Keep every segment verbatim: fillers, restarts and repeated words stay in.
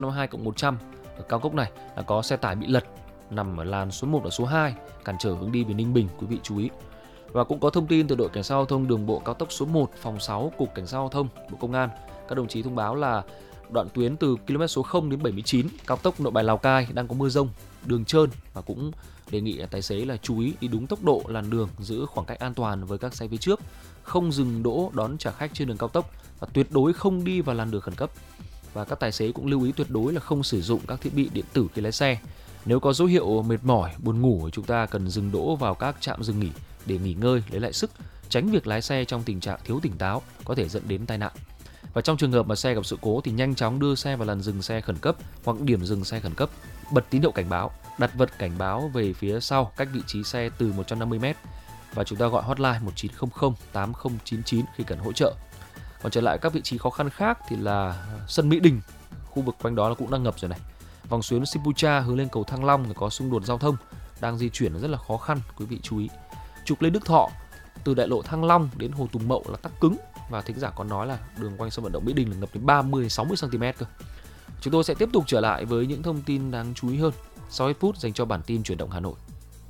năm hai cộng một trăm ở cao tốc này là có xe tải bị lật nằm ở làn số một và số hai, cản trở hướng đi về Ninh Bình, quý vị chú ý. Và cũng có thông tin từ đội cảnh sát giao thông đường bộ cao tốc số một, phòng sáu, cục cảnh sát giao thông, Bộ Công an. Các đồng chí thông báo là đoạn tuyến từ ki lô mét số không đến bảy mươi chín cao tốc Nội Bài Lào Cai đang có mưa rông, đường trơn, và cũng đề nghị tài xế là chú ý đi đúng tốc độ làn đường, giữ khoảng cách an toàn với các xe phía trước, không dừng đỗ đón trả khách trên đường cao tốc và tuyệt đối không đi vào làn đường khẩn cấp. Và các tài xế cũng lưu ý tuyệt đối là không sử dụng các thiết bị điện tử khi lái xe. Nếu có dấu hiệu mệt mỏi, buồn ngủ, chúng ta cần dừng đỗ vào các trạm dừng nghỉ để nghỉ ngơi, lấy lại sức, tránh việc lái xe trong tình trạng thiếu tỉnh táo có thể dẫn đến tai nạn. Và trong trường hợp mà xe gặp sự cố thì nhanh chóng đưa xe vào làn dừng xe khẩn cấp hoặc điểm dừng xe khẩn cấp, bật tín hiệu cảnh báo, đặt vật cảnh báo về phía sau cách vị trí xe từ một trăm năm mươi mét và chúng ta gọi hotline một chín không không tám không chín chín khi cần hỗ trợ. Còn trở lại các vị trí khó khăn khác thì là sân Mỹ Đình, khu vực quanh đó là cũng đang ngập rồi này. Vòng xuyến Sipucha hướng lên cầu Thăng Long thì có xung đột giao thông, đang di chuyển rất là khó khăn, quý vị chú ý. Trục Lê Đức Thọ từ đại lộ Thăng Long đến Hồ Tùng Mậu là tắc cứng, và thính giả còn nói là đường quanh sân vận động Mỹ Đình là ngập đến ba mươi đến sáu mươi xăng ti mét cơ. Chúng tôi sẽ tiếp tục trở lại với những thông tin đáng chú ý hơn sau ít phút dành cho bản tin chuyển động Hà Nội.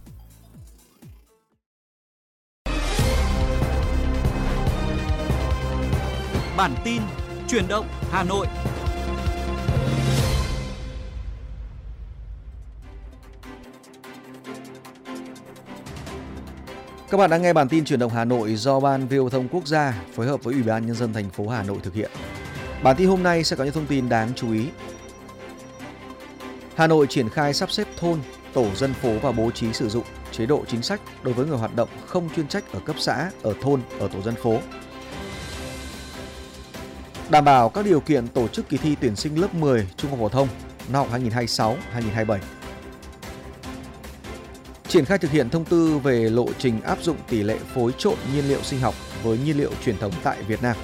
Bản tin chuyển động Hà Nội. Các bạn đang nghe bản tin chuyển động Hà Nội do Ban Viễn thông Quốc gia phối hợp với Ủy ban Nhân dân thành phố Hà Nội thực hiện. Bản tin hôm nay sẽ có những thông tin đáng chú ý. Hà Nội triển khai sắp xếp thôn, tổ dân phố và bố trí sử dụng chế độ chính sách đối với người hoạt động không chuyên trách ở cấp xã, ở thôn, ở tổ dân phố. Đảm bảo các điều kiện tổ chức kỳ thi tuyển sinh lớp mười trung học phổ thông năm học hai nghìn không trăm hai mươi sáu hai nghìn không trăm hai mươi bảy. Triển khai thực hiện thông tư về lộ trình áp dụng tỷ lệ phối trộn nhiên liệu sinh học với nhiên liệu truyền thống tại Việt Nam.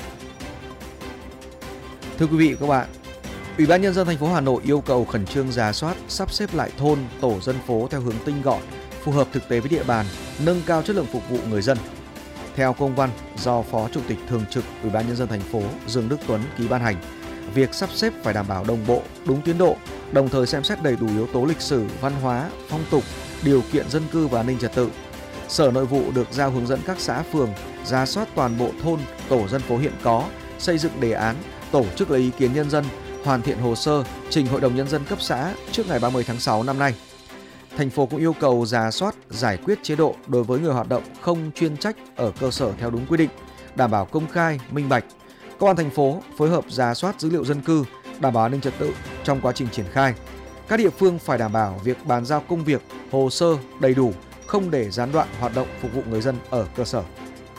Thưa quý vị và các bạn, Ủy ban Nhân dân thành phố Hà Nội yêu cầu khẩn trương rà soát, sắp xếp lại thôn, tổ dân phố theo hướng tinh gọn, phù hợp thực tế với địa bàn, nâng cao chất lượng phục vụ người dân. Theo công văn do Phó Chủ tịch Thường trực Ủy ban Nhân dân thành phố Dương Đức Tuấn ký ban hành, việc sắp xếp phải đảm bảo đồng bộ, đúng tiến độ, đồng thời xem xét đầy đủ yếu tố lịch sử, văn hóa, phong tục, điều kiện dân cư và an ninh trật tự. Sở Nội vụ được giao hướng dẫn các xã phường rà soát toàn bộ thôn, tổ dân phố hiện có, xây dựng đề án, tổ chức lấy ý kiến nhân dân, hoàn thiện hồ sơ, trình Hội đồng Nhân dân cấp xã trước ngày ba mươi tháng sáu năm nay. Thành phố cũng yêu cầu rà soát, giải quyết chế độ đối với người hoạt động không chuyên trách ở cơ sở theo đúng quy định, đảm bảo công khai, minh bạch. Công an thành phố phối hợp rà soát dữ liệu dân cư, đảm bảo an ninh trật tự trong quá trình triển khai. Các địa phương phải đảm bảo việc bàn giao công việc, hồ sơ đầy đủ, không để gián đoạn hoạt động phục vụ người dân ở cơ sở.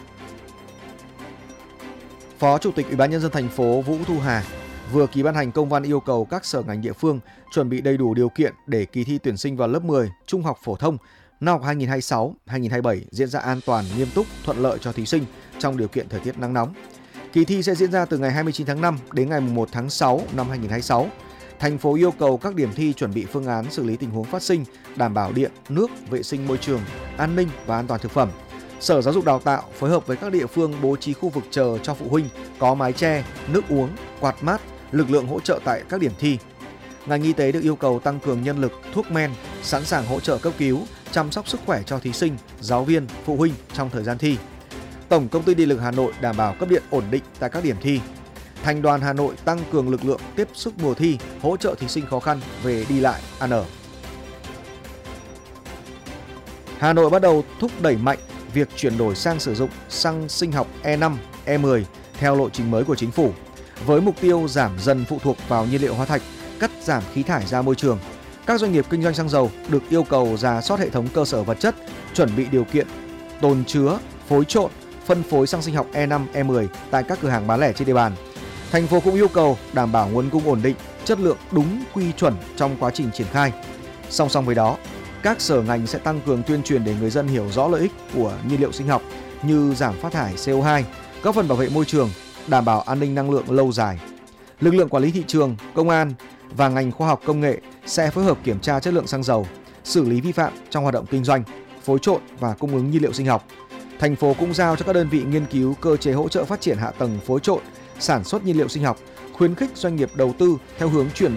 Phó Chủ tịch Ủy ban Nhân dân thành phố Vũ Thu Hà vừa ký ban hành công văn yêu cầu các sở ngành địa phương chuẩn bị đầy đủ điều kiện để kỳ thi tuyển sinh vào lớp mười trung học phổ thông năm học hai nghìn không trăm hai mươi sáu hai nghìn không trăm hai mươi bảy diễn ra an toàn, nghiêm túc, thuận lợi cho thí sinh trong điều kiện thời tiết nắng nóng. Kỳ thi sẽ diễn ra từ ngày hai mươi chín tháng năm đến ngày mùng một tháng sáu năm hai nghìn không trăm hai mươi sáu. Thành phố yêu cầu các điểm thi chuẩn bị phương án xử lý tình huống phát sinh, đảm bảo điện, nước, vệ sinh môi trường, an ninh và an toàn thực phẩm. Sở Giáo dục Đào tạo phối hợp với các địa phương bố trí khu vực chờ cho phụ huynh có mái che, nước uống, quạt mát, lực lượng hỗ trợ tại các điểm thi. Ngành y tế được yêu cầu tăng cường nhân lực, thuốc men, sẵn sàng hỗ trợ cấp cứu, chăm sóc sức khỏe cho thí sinh, giáo viên, phụ huynh trong thời gian thi. Tổng Công ty Điện lực Hà Nội đảm bảo cấp điện ổn định tại các điểm thi. Thành đoàn Hà Nội tăng cường lực lượng tiếp sức mùa thi, hỗ trợ thí sinh khó khăn về đi lại, ăn ở. Hà Nội bắt đầu thúc đẩy mạnh việc chuyển đổi sang sử dụng xăng sinh học E năm, E mười theo lộ trình mới của chính phủ, với mục tiêu giảm dần phụ thuộc vào nhiên liệu hóa thạch, cắt giảm khí thải ra môi trường. Các doanh nghiệp kinh doanh xăng dầu được yêu cầu rà soát hệ thống cơ sở vật chất, chuẩn bị điều kiện tồn chứa, phối trộn, phân phối xăng sinh học E năm, E mười tại các cửa hàng bán lẻ trên địa bàn. Thành phố cũng yêu cầu đảm bảo nguồn cung ổn định, chất lượng đúng quy chuẩn trong quá trình triển khai. Song song với đó, các sở ngành sẽ tăng cường tuyên truyền để người dân hiểu rõ lợi ích của nhiên liệu sinh học như giảm phát thải xê o hai, góp phần bảo vệ môi trường, đảm bảo an ninh năng lượng lâu dài. Lực lượng quản lý thị trường, công an và ngành khoa học công nghệ sẽ phối hợp kiểm tra chất lượng xăng dầu, xử lý vi phạm trong hoạt động kinh doanh, phối trộn và cung ứng nhiên liệu sinh học. Thành phố cũng giao cho các đơn vị nghiên cứu cơ chế hỗ trợ phát triển hạ tầng phối trộn, sản xuất nhiên liệu sinh học, khuyến khích doanh nghiệp đầu tư theo hướng chuyển